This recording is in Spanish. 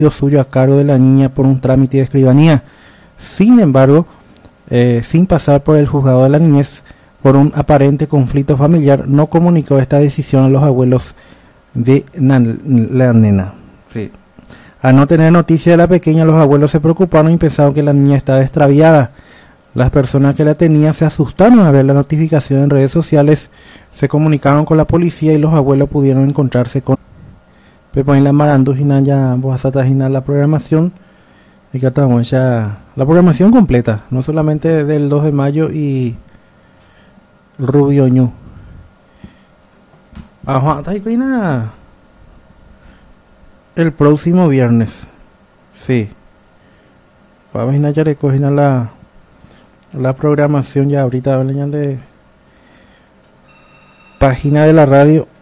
suyo a cargo de la niña por un trámite de escribanía. Sin embargo, sin pasar por el juzgado de la niñez, por un aparente conflicto familiar, no comunicó esta decisión a los abuelos de la nena. Sí. Al no tener noticia de la pequeña, los abuelos se preocuparon y pensaron que la niña estaba extraviada. Las personas que la tenían se asustaron al ver la notificación en redes sociales, se comunicaron con la policía y los abuelos pudieron encontrarse con Pepo en la Marandu ya vos a la programación y que estamos ya la programación completa, no solamente del 2 de mayo y Rubio Ñu. Ajá, el próximo viernes. Sí. Vamos a ya recoger la programación ya ahorita de página de la radio